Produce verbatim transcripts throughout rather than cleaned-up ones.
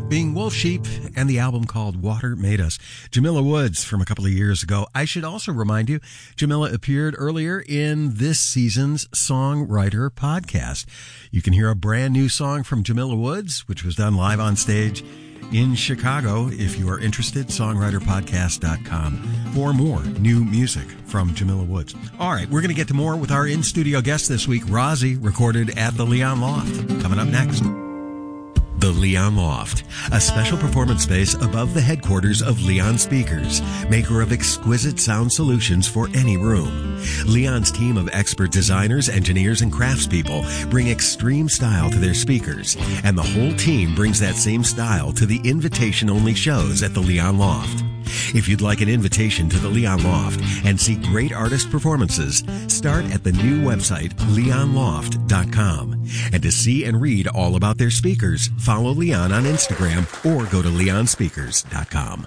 being Wolf Sheep and the album called Water Made Us. Jamila Woods from a couple of years ago. I should also remind you, Jamila appeared earlier in this season's Songwriter podcast. You can hear a brand new song from Jamila Woods, which was done live on stage in Chicago. If you are interested, songwriter podcast dot com for more new music from Jamila Woods. All right, we're going to get to more with our in-studio guest this week, Rozzy, recorded at the Leon Loft. Coming up next. The Leon Loft, a special performance space above the headquarters of Leon Speakers, maker of exquisite sound solutions for any room. Leon's team of expert designers, engineers, and craftspeople bring extreme style to their speakers, and the whole team brings that same style to the invitation-only shows at the Leon Loft. If you'd like an invitation to the Leon Loft and see great artist performances, start at the new website, leon loft dot com. And to see and read all about their speakers, follow Leon on Instagram or go to leon speakers dot com.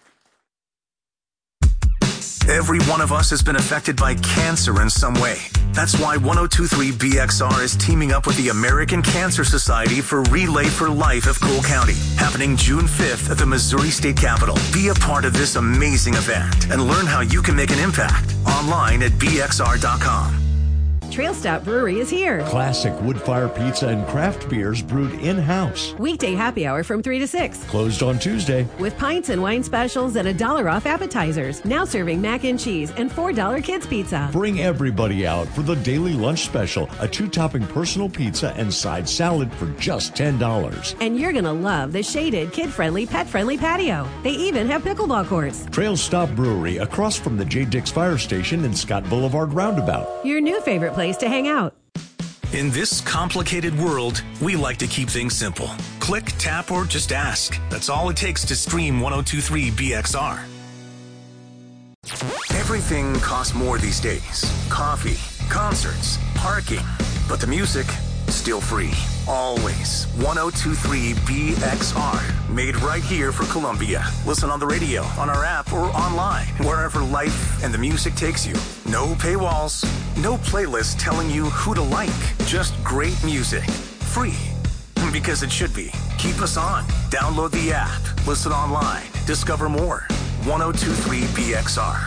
Every one of us has been affected by cancer in some way. That's why one oh two point three B X R is teaming up with the American Cancer Society for Relay for Life of Cole County, happening June fifth at the Missouri State Capitol. Be a part of this amazing event and learn how you can make an impact online at b x r dot com. Trail Stop Brewery is here. Classic wood-fire pizza and craft beers brewed in-house. Weekday happy hour from three to six. Closed on Tuesday. With pints and wine specials and a dollar off appetizers. Now serving mac and cheese and four dollar kids pizza. Bring everybody out for the daily lunch special, a two-topping personal pizza and side salad for just ten dollars. And you're going to love the shaded, kid-friendly, pet-friendly patio. They even have pickleball courts. Trail Stop Brewery, across from the J. Dix Fire Station and Scott Boulevard Roundabout. Your new favorite place to hang out. In this complicated world, we like to keep things simple. Click, tap, or just ask. That's all it takes to stream one oh two point three B X R. Everything costs more these days. Coffee, concerts, parking. But the music, still free. Always. one oh two point three B X R. Made right here for Columbia. Listen on the radio, on our app, or online. Wherever life and the music takes you. No paywalls. No playlist telling you who to like. Just great music. Free. Because it should be. Keep us on. Download the app. Listen online. Discover more. one oh two point three B X R.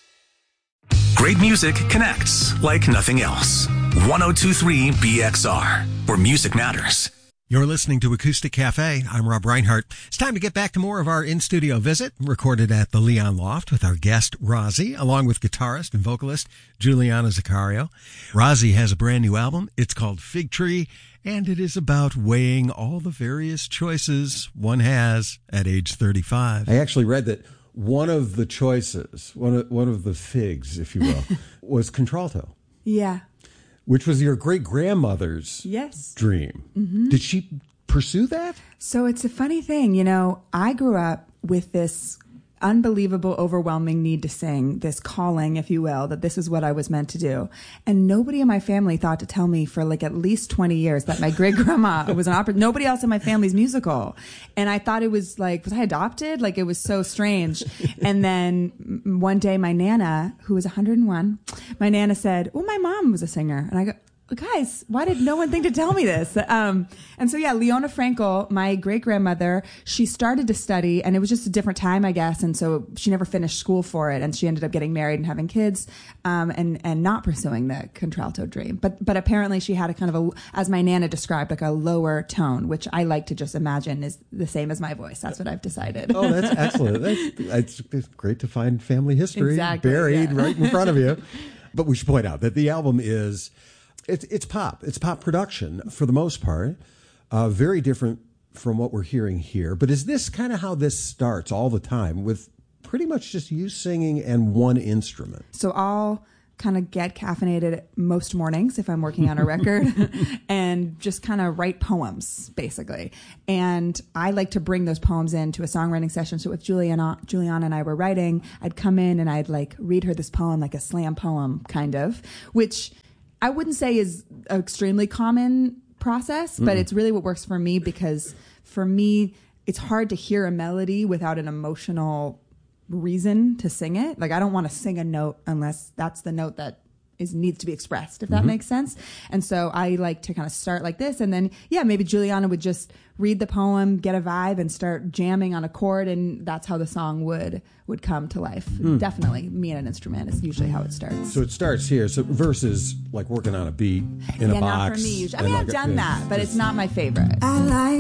Great music connects like nothing else. one oh two point three B X R, where music matters. You're listening to Acoustic Cafe. I'm Rob Reinhart. It's time to get back to more of our in-studio visit, recorded at the Leon Loft with our guest, Rozzy, along with guitarist and vocalist Juliana Zaccario. Rozzy has a brand new album. It's called Fig Tree, and it is about weighing all the various choices one has at age thirty-five. I actually read that one of the choices, one of, one of the figs, if you will, was contralto. Yeah. Which was your great-grandmother's yes. dream. Mm-hmm. Did she pursue that? So it's a funny thing. You know, I grew up with this unbelievable, overwhelming need to sing, this calling, if you will, that this is what I was meant to do. And nobody in my family thought to tell me for like at least twenty years that my great-grandma was an opera. Nobody else in my family's musical. And I thought it was like, was I adopted? Like, it was so strange. And then one day my Nana, who was one hundred and one, my Nana said, oh, my mom was a singer. And I go, guys, why did no one think to tell me this? Um, and so, yeah, Leona Frankel, my great-grandmother, she started to study, and it was just a different time, I guess, and so she never finished school for it, and she ended up getting married and having kids, um, and, and not pursuing the contralto dream. But but apparently she had a kind of a, as my Nana described, like a lower tone, which I like to just imagine is the same as my voice. That's what I've decided. Oh, that's excellent. That's, it's great to find family history exactly, buried yeah. right in front of you. But we should point out that the album is... It's it's pop. It's pop production for the most part. Uh, very different from what we're hearing here. But is this kind of how this starts all the time, with pretty much just you singing and one instrument? So I'll kind of get caffeinated most mornings if I'm working on a record and just kind of write poems, basically. And I like to bring those poems into a songwriting session. So if Juliana, Juliana and I were writing, I'd come in and I'd like read her this poem, like a slam poem, kind of, which... I wouldn't say is an extremely common process, but mm. it's really what works for me, because for me, it's hard to hear a melody without an emotional reason to sing it. Like, I don't want to sing a note unless that's the note that is needs to be expressed, if that mm-hmm. makes sense. And so I like to kind of start like this, and then yeah, maybe Juliana would just read the poem, get a vibe, and start jamming on a chord, and that's how the song would would come to life. Mm. Definitely, me and an instrument is usually how it starts. So it starts here. So versus like working on a beat in yeah, a box. Not for me usually. I mean, I've like done a, that, but it's not my favorite. I like